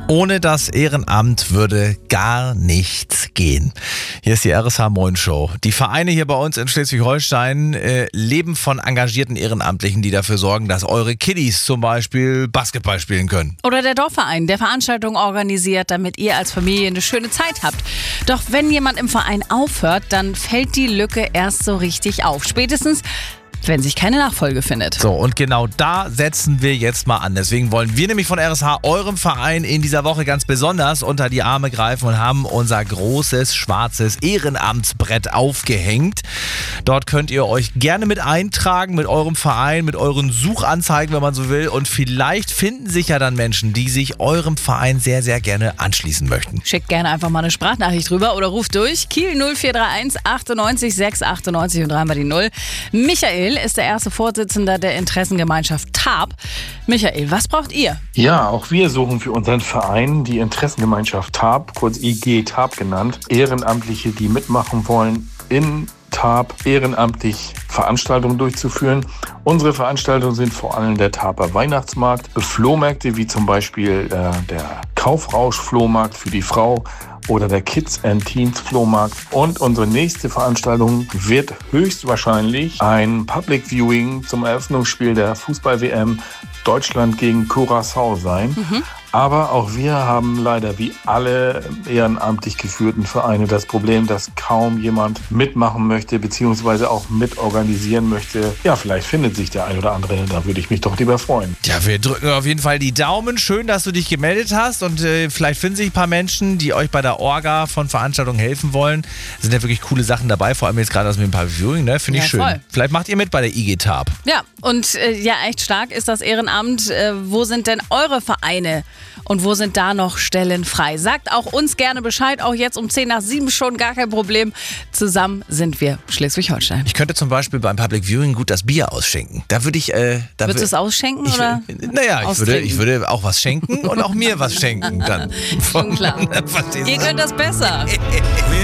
Ohne das Ehrenamt würde gar nichts gehen. Hier ist die RSH Moin Show. Die Vereine hier bei uns in Schleswig-Holstein leben von engagierten Ehrenamtlichen, die dafür sorgen, dass eure Kiddies zum Beispiel Basketball spielen können. Oder der Dorfverein, der Veranstaltungen organisiert, damit ihr als Familie eine schöne Zeit habt. Doch wenn jemand im Verein aufhört, dann fällt die Lücke erst so richtig auf. Spätestens, wenn sich keine Nachfolge findet. So, und genau da setzen wir jetzt mal an. Deswegen wollen wir nämlich von RSH, eurem Verein, in dieser Woche ganz besonders unter die Arme greifen und haben unser großes, schwarzes Ehrenamtsbrett aufgehängt. Dort könnt ihr euch gerne mit eintragen, mit eurem Verein, mit euren Suchanzeigen, wenn man so will. Und vielleicht finden sich ja dann Menschen, die sich eurem Verein sehr, sehr gerne anschließen möchten. Schickt gerne einfach mal eine Sprachnachricht rüber oder ruft durch. Kiel 0431 98 698 und dreimal die 0. Michael ist der erste Vorsitzende der Interessengemeinschaft TAB. Michael, was braucht ihr? Ja, auch wir suchen für unseren Verein, die Interessengemeinschaft TAB, kurz IG TAB genannt, Ehrenamtliche, die mitmachen wollen, in TAB ehrenamtlich Veranstaltungen durchzuführen. Unsere Veranstaltungen sind vor allem der TABer Weihnachtsmarkt, Flohmärkte wie zum Beispiel der Kaufrausch-Flohmarkt für die Frau oder der Kids and Teens Flohmarkt. Und unsere nächste Veranstaltung wird höchstwahrscheinlich ein Public Viewing zum Eröffnungsspiel der Fußball-WM Deutschland gegen Curaçao sein. Aber auch wir haben leider wie alle ehrenamtlich geführten Vereine das Problem, dass kaum jemand mitmachen möchte beziehungsweise auch mitorganisieren möchte. Ja, vielleicht findet sich der ein oder andere, da würde ich mich doch lieber freuen. Ja, wir drücken auf jeden Fall die Daumen. Schön, dass du dich gemeldet hast und vielleicht finden sich ein paar Menschen, die euch bei der Orga von Veranstaltungen helfen wollen. Da sind ja wirklich coole Sachen dabei, vor allem jetzt gerade das mit dem Public Viewing, ne? Finde ich schön. Voll. Vielleicht macht ihr mit bei der IG TAB. Ja, und echt stark ist das Ehrenamt. Wo sind denn eure Vereine? Und wo sind da noch Stellen frei? Sagt auch uns gerne Bescheid, auch jetzt um 6:50 schon, gar kein Problem. Zusammen sind wir Schleswig-Holstein. Ich könnte zum Beispiel beim Public Viewing gut das Bier ausschenken. Da würde ich... Würdest du es ausschenken oder? Naja, ich würde auch was schenken und auch mir was schenken dann. Schon klar. Ihr könnt das besser.